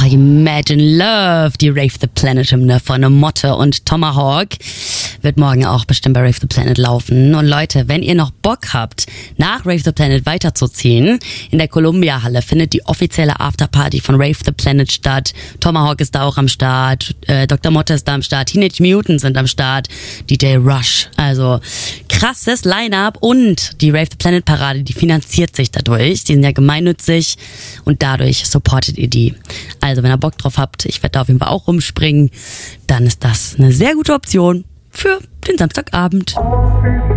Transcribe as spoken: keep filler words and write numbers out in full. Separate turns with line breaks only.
Oh, Imagine Love, die Rave the Planet Hymne von Motte und Tomahawk, wird morgen auch bestimmt bei Rave the Planet laufen. Und Leute, wenn ihr noch Bock habt, nach Rave the Planet weiterzuziehen, in der Columbia Halle findet die offizielle Afterparty von Rave the Planet statt. Tomahawk ist da auch am Start, äh, Doktor Motte ist da am Start, Teenage Mutant sind am Start, D J Rush. Also krasses Line-Up und die Rave the Planet Parade, die finanziert sich dadurch. Die sind ja gemeinnützig und dadurch supportet ihr die. Also wenn ihr Bock drauf habt, ich werde da auf jeden Fall auch rumspringen, dann ist das eine sehr gute Option für den Samstagabend.